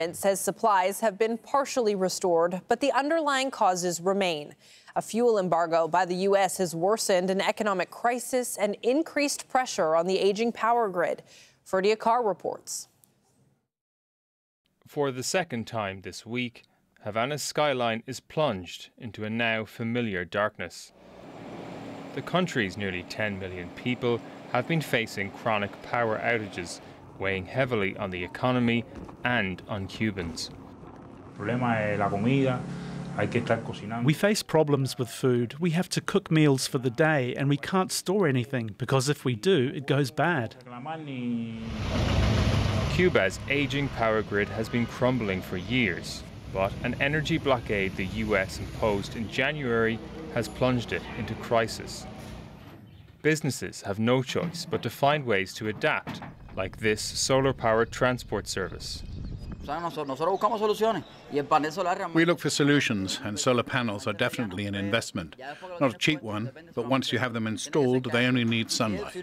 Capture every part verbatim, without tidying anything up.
It says supplies have been partially restored, but the underlying causes remain. A fuel embargo by the U S has worsened an economic crisis and increased pressure on the aging power grid. Ferdia Carr reports. For the second time this week, Havana's skyline is plunged into a now familiar darkness. The country's nearly ten million people have been facing chronic power outages, weighing heavily on the economy and on Cubans. We face problems with food. We have to cook meals for the day and we can't store anything because if we do, it goes bad. Cuba's aging power grid has been crumbling for years, but an energy blockade the U S imposed in January has plunged it into crisis. Businesses have no choice but to find ways to adapt, like this solar-powered transport service. We look for solutions, and solar panels are definitely an investment. Not a cheap one, but once you have them installed, they only need sunlight.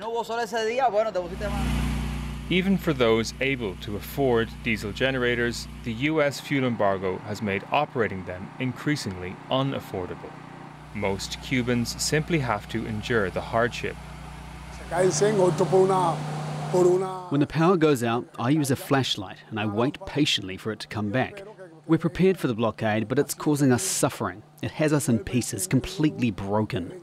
Even for those able to afford diesel generators, the U S fuel embargo has made operating them increasingly unaffordable. Most Cubans simply have to endure the hardship. When the power goes out, I use a flashlight and I wait patiently for it to come back. We're prepared for the blockade, but it's causing us suffering. It has us in pieces, completely broken.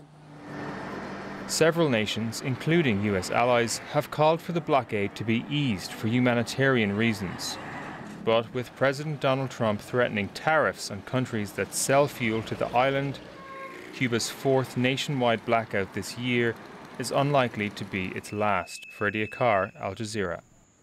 Several nations, including U S allies, have called for the blockade to be eased for humanitarian reasons. But with President Donald Trump threatening tariffs on countries that sell fuel to the island, Cuba's fourth nationwide blackout this year is unlikely to be its last. Ferdia Carr, Al Jazeera.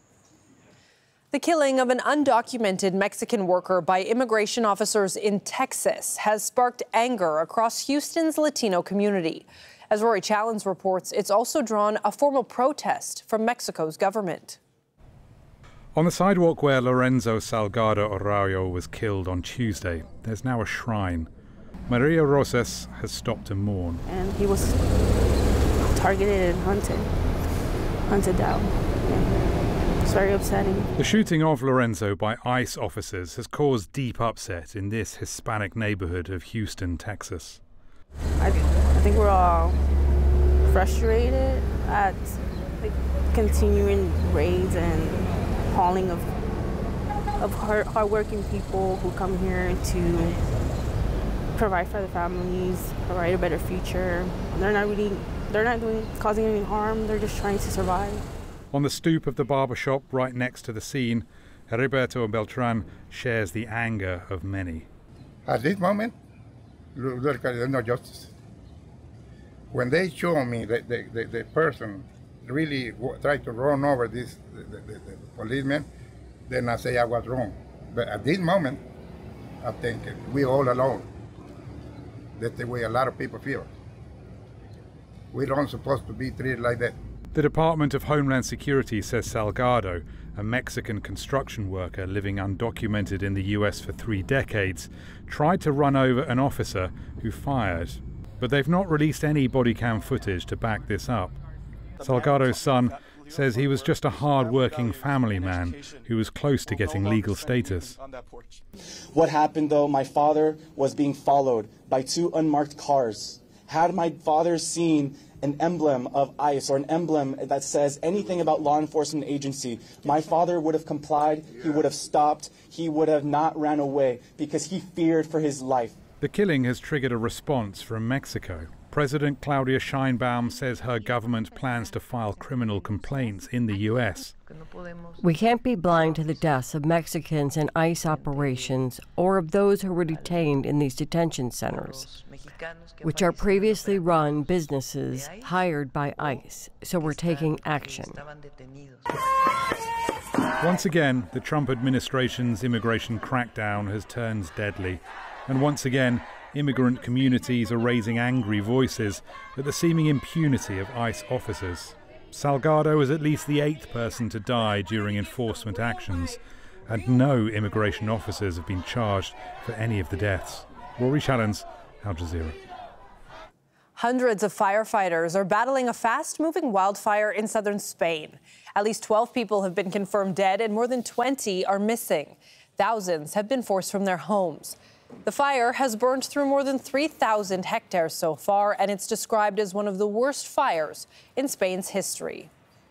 The killing of an undocumented Mexican worker by immigration officers in Texas has sparked anger across Houston's Latino community. As Rory Challens reports, it's also drawn a formal protest from Mexico's government. On the sidewalk where Lorenzo Salgado Arroyo was killed on Tuesday, there's now a shrine. Maria Rosas has stopped to mourn. And he was targeted and hunted, hunted down. Yeah. It's very upsetting. The shooting of Lorenzo by ICE officers has caused deep upset in this Hispanic neighborhood of Houston, Texas. I, I think we're all frustrated at like, continuing raids and hauling of of hard, hardworking people who come here to provide for their families, provide a better future. They're not really, they're not doing, causing any harm. They're just trying to survive. On the stoop of the barbershop right next to the scene, Heriberto Beltran shares the anger of many. At this moment, there's no justice. When they show me that the, the, the person really tried to run over this the, the, the policeman, then I say I was wrong. But at this moment, I think we're all alone. That's the way a lot of people feel. We don't supposed to be treated like that. The Department of Homeland Security says Salgado, a Mexican construction worker living undocumented in the U S for three decades, tried to run over an officer who fired. But they've not released any body cam footage to back this up. Salgado's son says he was just a hard-working family man who was close to getting legal status. What happened, though, my father was being followed by two unmarked cars. Had my father seen an emblem of ICE or an emblem that says anything about law enforcement agency, my father would have complied, he would have stopped, he would have not ran away because he feared for his life. The killing has triggered a response from Mexico. President Claudia Sheinbaum says her government plans to file criminal complaints in the U S. We can't be blind to the deaths of Mexicans in ICE operations or of those who were detained in these detention centers, which are previously run businesses hired by ICE, so we're taking action. Once again, the Trump administration's immigration crackdown has turned deadly. And once again, immigrant communities are raising angry voices at the seeming impunity of ICE officers. Salgado is at least the eighth person to die during enforcement actions, and no immigration officers have been charged for any of the deaths. Rory Challens, Al Jazeera. Hundreds of firefighters are battling a fast-moving wildfire in southern Spain. At least twelve people have been confirmed dead and more than twenty are missing. Thousands have been forced from their homes. The fire has burned through more than three thousand hectares so far, and it's described as one of the worst fires in Spain's history.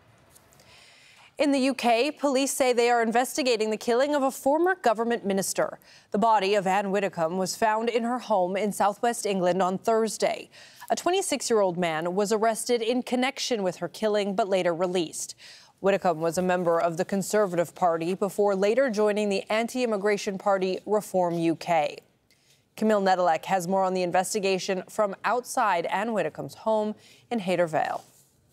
In the U K, police say they are investigating the killing of a former government minister. The body of Anne Widdecombe was found in her home in southwest England on Thursday. A twenty-six-year-old man was arrested in connection with her killing, but later released. Widdecombe was a member of the Conservative Party before later joining the anti-immigration party Reform U K. Camille Nedelec has more on the investigation from outside Anne Widdecombe's home in Hayter Vale.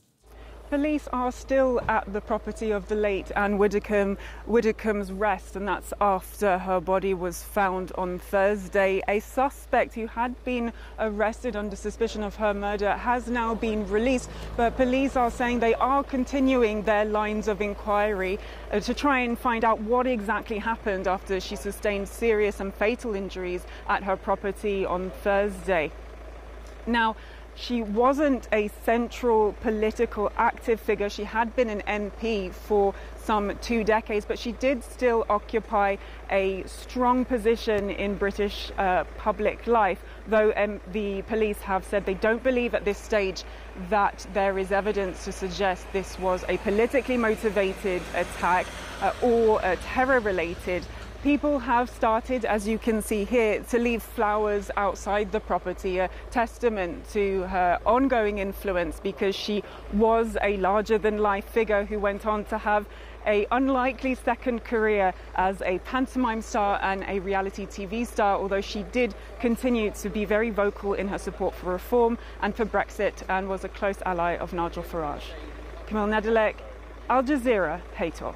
Police are still at the property of the late Anne Widdecombe, Widdecombe's Rest, and that's after her body was found on Thursday. A suspect who had been arrested under suspicion of her murder has now been released, but police are saying they are continuing their lines of inquiry uh, to try and find out what exactly happened after she sustained serious and fatal injuries at her property on Thursday. Now, she wasn't a central political active figure. She had been an M P for some two decades, but she did still occupy a strong position in British uh, public life, though um, the police have said they don't believe at this stage that there is evidence to suggest this was a politically motivated attack uh, or uh, terror-related. People have started, as you can see here, to leave flowers outside the property, a testament to her ongoing influence because she was a larger-than-life figure who went on to have an unlikely second career as a pantomime star and a reality T V star, although she did continue to be very vocal in her support for reform and for Brexit and was a close ally of Nigel Farage. Camille Nedelec, Al Jazeera, Hayter.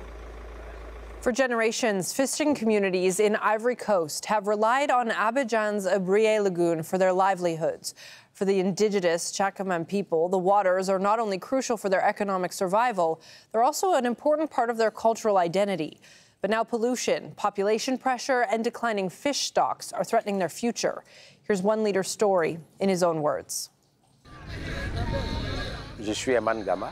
For generations, fishing communities in Ivory Coast have relied on Abidjan's Abrié Lagoon for their livelihoods. For the indigenous Chakaman people, the waters are not only crucial for their economic survival, they're also an important part of their cultural identity. But now pollution, population pressure, and declining fish stocks are threatening their future. Here's one leader's story in his own words. Je suis Eman Gama.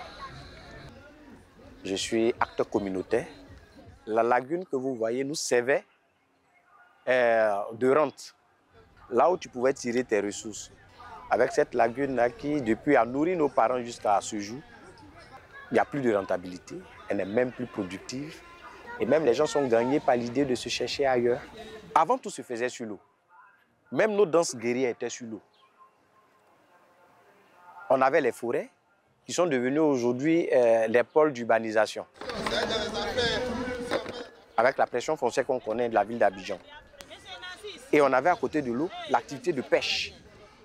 Je suis acteur communautaire. La lagune que vous voyez nous servait euh, de rente, là où tu pouvais tirer tes ressources. Avec cette lagune-là qui, depuis, a nourri nos parents jusqu'à ce jour, il n'y a plus de rentabilité, elle n'est même plus productive. Et même les gens sont gagnés par l'idée de se chercher ailleurs. Avant, tout se faisait sur l'eau. Même nos danses guerrières étaient sur l'eau. On avait les forêts qui sont devenues aujourd'hui euh, les pôles d'urbanisation. Avec la pression foncière qu'on connaît de la ville d'Abidjan. Et on avait à côté de l'eau l'activité de pêche.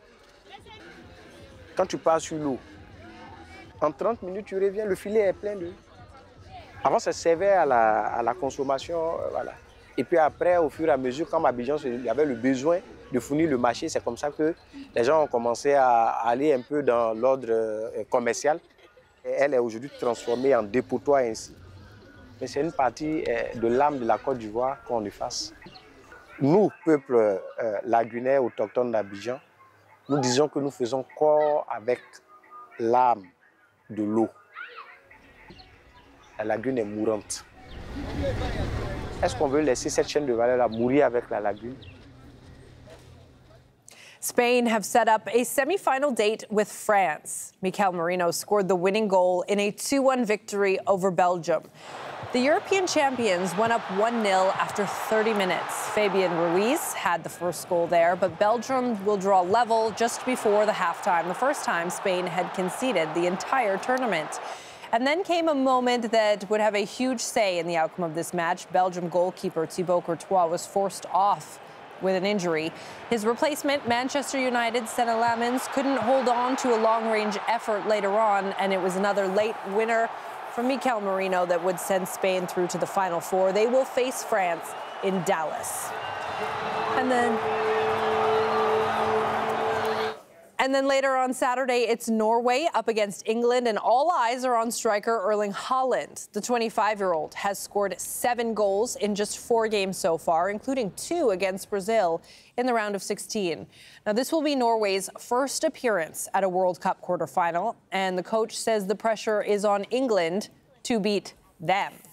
Quand tu pars sur l'eau, en trente minutes, tu reviens, le filet est plein d'eau. Avant, ça servait à la, à la consommation. Euh, voilà. Et puis après, au fur et à mesure, comme Abidjan, il y avait le besoin de fournir le marché, c'est comme ça que les gens ont commencé à aller un peu dans l'ordre euh, commercial. Et elle est aujourd'hui transformée en dépotoir ainsi. Mais c'est une partie euh, de l'âme de la Côte d'Ivoire qu'on efface. Nous, peuple euh, lagunaire autochtone d'Abidjan, nous disons que nous faisons corps avec l'âme de l'eau. La lagune est mourante. Est-ce qu'on veut laisser cette chaîne de valeur-là mourir avec la lagune? Spain have set up a semi-final date with France. Mikel Merino scored the winning goal in a two one victory over Belgium. The European champions went up one nil after thirty minutes. Fabian Ruiz had the first goal there, but Belgium will draw level just before the halftime, the first time Spain had conceded the entire tournament. And then came a moment that would have a huge say in the outcome of this match. Belgium goalkeeper Thibaut Courtois was forced off with an injury. His replacement, Manchester United's Senna Lamens, couldn't hold on to a long-range effort later on, and it was another late winner from Mikel Merino that would send Spain through to the Final Four. They will face France in Dallas. And then... And then later on Saturday, it's Norway up against England, and all eyes are on striker Erling Haaland. The twenty-five-year-old has scored seven goals in just four games so far, including two against Brazil in the round of sixteen. Now, this will be Norway's first appearance at a World Cup quarterfinal, and the coach says the pressure is on England to beat them.